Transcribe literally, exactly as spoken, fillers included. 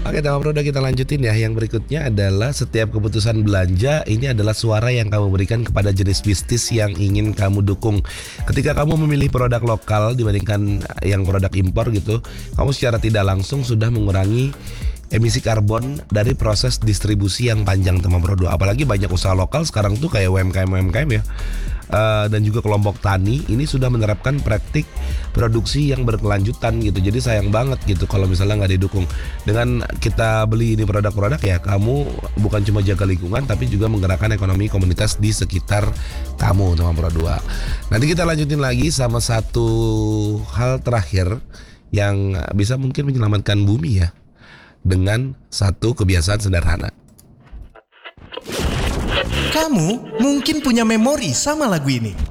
Oke, tema produk kita lanjutin ya. Yang berikutnya adalah setiap keputusan belanja ini adalah suara yang kamu berikan kepada jenis bisnis yang ingin kamu dukung. Ketika kamu memilih produk lokal dibandingkan yang produk impor gitu, kamu secara tidak langsung sudah mengurangi emisi karbon dari proses distribusi yang panjang tema produk. Apalagi banyak usaha lokal sekarang tuh kayak U M K M U M K M ya. Uh, dan juga kelompok tani ini sudah menerapkan praktik produksi yang berkelanjutan gitu. Jadi sayang banget gitu kalau misalnya nggak didukung. Dengan kita beli ini produk-produk ya, kamu bukan cuma jaga lingkungan tapi juga menggerakkan ekonomi komunitas di sekitar kamu teman dua. Nanti kita lanjutin lagi sama satu hal terakhir yang bisa mungkin menyelamatkan bumi ya, dengan satu kebiasaan sederhana. Kamu mungkin punya memori sama lagu ini.